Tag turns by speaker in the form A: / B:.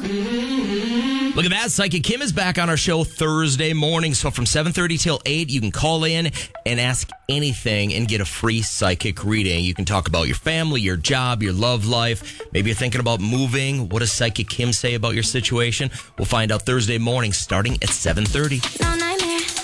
A: Look at that. Psychic Kim is back on our show Thursday morning. So from 7:30 till 8, you can call in and ask anything and get a free psychic reading. You can talk about your family, your job, your love life. Maybe you're thinking about moving. What does Psychic Kim say about your situation? We'll find out Thursday morning starting at 7:30.